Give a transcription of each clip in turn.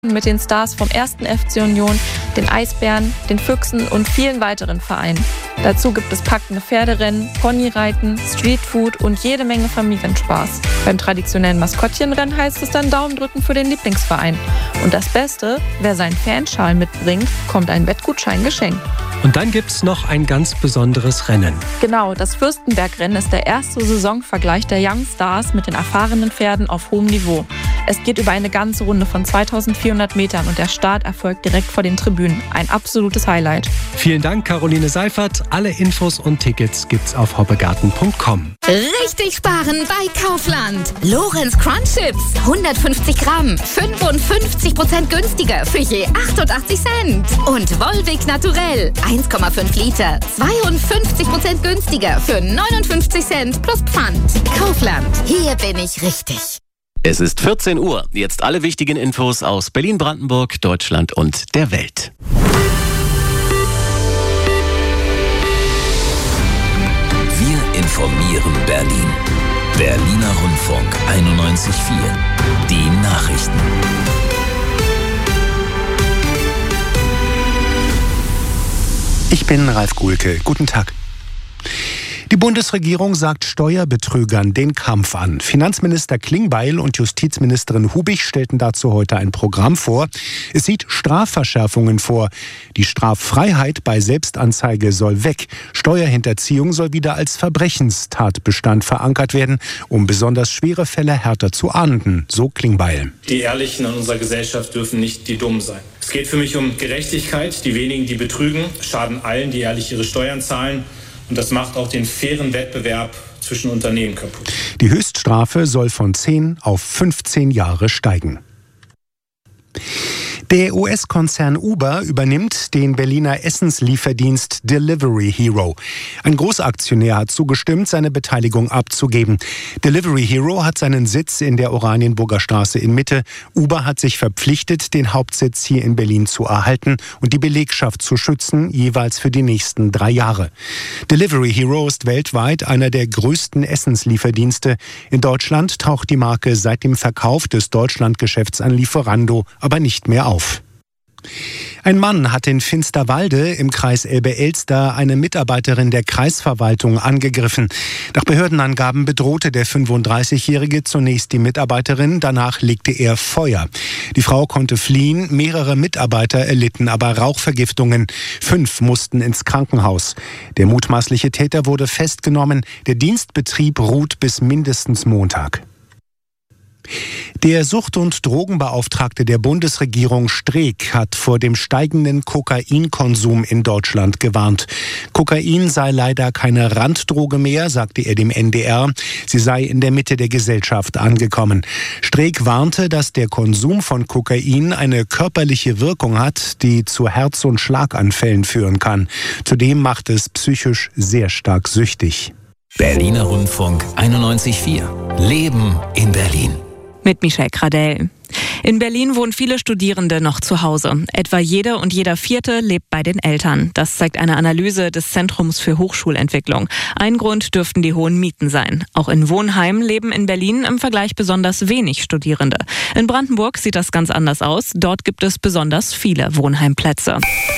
mit den Stars vom 1. FC Union, den Eisbären, den Füchsen und vielen weiteren Vereinen. Dazu gibt es packende Pferderennen, Ponyreiten, Streetfood und jede Menge Familienspaß. Beim traditionellen Maskottchenrennen heißt es dann Daumen drücken für den Lieblingsverein. Und das Beste, wer seinen Fanschal mitbringt, bekommt einen Wettgutschein geschenkt. Und dann gibt's noch ein ganz besonderes Rennen. Genau, das Fürstenbergrennen ist der erste Saisonvergleich der Young Stars mit den erfahrenen Pferden auf hohem Niveau. Es geht über eine ganze Runde von 2400 Metern und der Start erfolgt direkt vor den Tribünen. Ein absolutes Highlight. Vielen Dank, Caroline Seifert. Alle Infos und Tickets gibt's auf hoppegarten.com. Richtig sparen bei Kaufland. Lorenz Crunch Chips, 150 Gramm, 55% günstiger für je 88 Cent. Und Volvic Naturell, 1,5 Liter, 52% günstiger für 59 Cent plus Pfand. Kaufland, hier bin ich richtig. Es ist 14 Uhr. Jetzt alle wichtigen Infos aus Berlin, Brandenburg, Deutschland und der Welt. Wir informieren Berlin. Berliner Rundfunk 91.4. Die Nachrichten. Ich bin Ralf Guhlke. Guten Tag. Die Bundesregierung sagt Steuerbetrügern den Kampf an. Finanzminister Klingbeil und Justizministerin Hubig stellten dazu heute ein Programm vor. Es sieht Strafverschärfungen vor. Die Straffreiheit bei Selbstanzeige soll weg. Steuerhinterziehung soll wieder als Verbrechenstatbestand verankert werden, um besonders schwere Fälle härter zu ahnden, so Klingbeil. Die Ehrlichen in unserer Gesellschaft dürfen nicht die Dummen sein. Es geht für mich um Gerechtigkeit. Die wenigen, die betrügen, schaden allen, die ehrlich ihre Steuern zahlen. Und das macht auch den fairen Wettbewerb zwischen Unternehmen kaputt. Die Höchststrafe soll von 10 auf 15 Jahre steigen. Der US-Konzern Uber übernimmt den Berliner Essenslieferdienst Delivery Hero. Ein Großaktionär hat zugestimmt, seine Beteiligung abzugeben. Delivery Hero hat seinen Sitz in der Oranienburger Straße in Mitte. Uber hat sich verpflichtet, den Hauptsitz hier in Berlin zu erhalten und die Belegschaft zu schützen, jeweils für die nächsten 3 Jahre. Delivery Hero ist weltweit einer der größten Essenslieferdienste. In Deutschland taucht die Marke seit dem Verkauf des Deutschlandgeschäfts an Lieferando aber nicht mehr auf. Ein Mann hat in Finsterwalde im Kreis Elbe-Elster eine Mitarbeiterin der Kreisverwaltung angegriffen. Nach Behördenangaben bedrohte der 35-Jährige zunächst die Mitarbeiterin, danach legte er Feuer. Die Frau konnte fliehen, mehrere Mitarbeiter erlitten aber Rauchvergiftungen. 5 mussten ins Krankenhaus. Der mutmaßliche Täter wurde festgenommen. Der Dienstbetrieb ruht bis mindestens Montag. Der Sucht- und Drogenbeauftragte der Bundesregierung Streeck hat vor dem steigenden Kokainkonsum in Deutschland gewarnt. Kokain sei leider keine Randdroge mehr, sagte er dem NDR. Sie sei in der Mitte der Gesellschaft angekommen. Streeck warnte, dass der Konsum von Kokain eine körperliche Wirkung hat, die zu Herz- und Schlaganfällen führen kann. Zudem macht es psychisch sehr stark süchtig. Berliner Rundfunk 91.4. Leben in Berlin. Mit Michelle Kradell. In Berlin wohnen viele Studierende noch zu Hause. Etwa jede und jeder Vierte lebt bei den Eltern. Das zeigt eine Analyse des Zentrums für Hochschulentwicklung. Ein Grund dürften die hohen Mieten sein. Auch in Wohnheimen leben in Berlin im Vergleich besonders wenig Studierende. In Brandenburg sieht das ganz anders aus. Dort gibt es besonders viele Wohnheimplätze.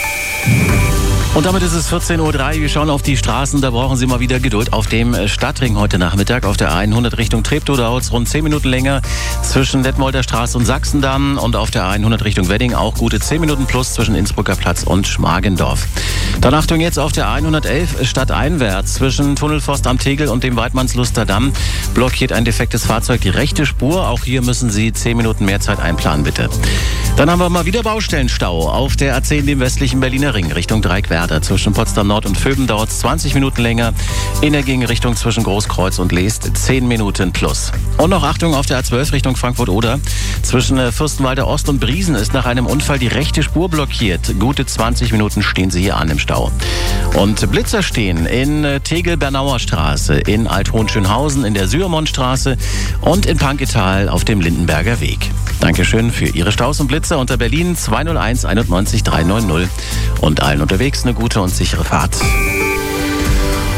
Und damit ist es 14.03 Uhr. Wir schauen auf die Straßen. Da brauchen Sie mal wieder Geduld. Auf dem Stadtring heute Nachmittag auf der A100 Richtung Treptow dauert es rund 10 Minuten länger zwischen Detmolder Straße und Sachsendamm. Und auf der A100 Richtung Wedding auch gute 10 Minuten plus zwischen Innsbrucker Platz und Schmargendorf. Dann Achtung jetzt auf der A111 stadteinwärts zwischen Tunnelforst am Tegel und dem Weidmannsluster Damm blockiert ein defektes Fahrzeug die rechte Spur. Auch hier müssen Sie 10 Minuten mehr Zeit einplanen, bitte. Dann haben wir mal wieder Baustellenstau auf der A10, dem westlichen Berliner Ring Richtung Dreieckwerder. Zwischen Potsdam Nord und Vöben dauert es 20 Minuten länger. In der Gegenrichtung zwischen Großkreuz und Leest 10 Minuten plus. Und noch Achtung auf der A12 Richtung Frankfurt-Oder. Zwischen Fürstenwalde Ost und Briesen ist nach einem Unfall die rechte Spur blockiert. Gute 20 Minuten stehen Sie hier an im Stau. Und Blitzer stehen in Tegel-Bernauer Straße, in Alt-Hohenschönhausen, in der Syremonstraße und in Panketal auf dem Lindenberger Weg. Dankeschön für Ihre Staus und Blitzer unter Berlin 201 91 390 und allen unterwegs eine gute und sichere Fahrt.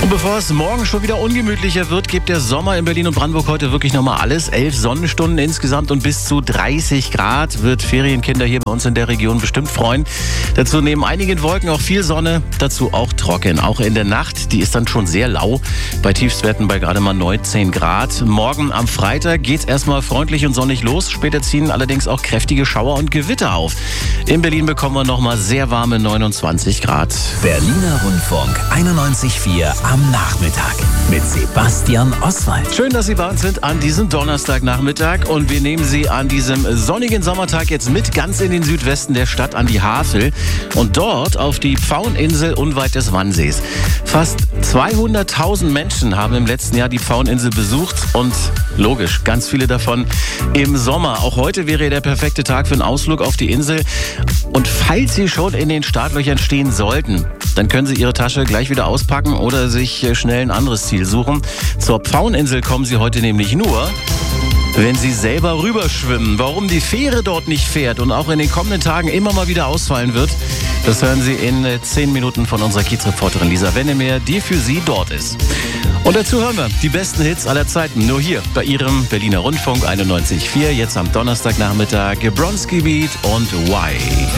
Und bevor es morgen schon wieder ungemütlicher wird, gibt der Sommer in Berlin und Brandenburg heute wirklich nochmal alles. 11 Sonnenstunden insgesamt und bis zu 30 Grad wird Ferienkinder hier bei uns in der Region bestimmt freuen. Dazu neben einigen Wolken auch viel Sonne, dazu auch trocken. Auch in der Nacht, die ist dann schon sehr lau, bei Tiefstwerten bei gerade mal 19 Grad. Morgen am Freitag geht es erstmal freundlich und sonnig los. Später ziehen allerdings auch kräftige Schauer und Gewitter auf. In Berlin bekommen wir nochmal sehr warme 29 Grad. Berliner Rundfunk 91.4 am Nachmittag mit Sebastian Oswald. Schön, dass Sie bei uns sind an diesem Donnerstagnachmittag und wir nehmen Sie an diesem sonnigen Sommertag jetzt mit ganz in den Südwesten der Stadt an die Havel und dort auf die Pfaueninsel unweit des Wannsees. Fast 200.000 Menschen haben im letzten Jahr die Pfaueninsel besucht und logisch, ganz viele davon im Sommer. Auch heute wäre der perfekte Tag für einen Ausflug auf die Insel. Und falls Sie schon in den Startlöchern stehen sollten, dann können Sie Ihre Tasche gleich wieder auspacken oder sich schnell ein anderes Ziel suchen. Zur Pfaueninsel kommen Sie heute nämlich nur, wenn Sie selber rüberschwimmen. Warum die Fähre dort nicht fährt und auch in den kommenden Tagen immer mal wieder ausfallen wird, das hören Sie in 10 Minuten von unserer Kiezreporterin Lisa Wennemeyer, die für Sie dort ist. Und dazu hören wir die besten Hits aller Zeiten, nur hier bei Ihrem Berliner Rundfunk 91.4, jetzt am Donnerstagnachmittag, Bronski Beat und Why.